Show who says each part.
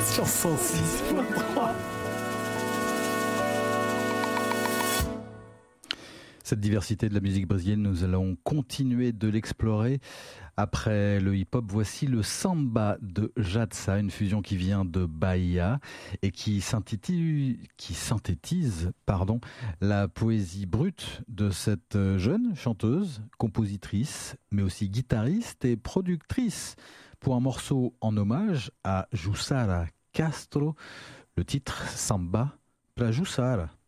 Speaker 1: Sur 106.3. Cette diversité de la musique brésilienne, nous allons continuer de l'explorer. Après le hip-hop, voici le samba de Jadsa, une fusion qui vient de Bahia et qui synthétise, la poésie brute de cette jeune chanteuse, compositrice, mais aussi guitariste et productrice pour un morceau en hommage à Jussara Castro, le titre Samba pra Jussara.